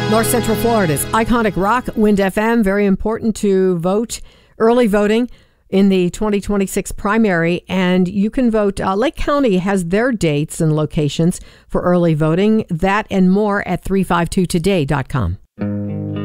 North Central Florida's iconic rock, Wind FM, very important to vote, early voting in the 2026 primary, and you can vote. Lake County has their dates and locations for early voting. That and more at 352today.com.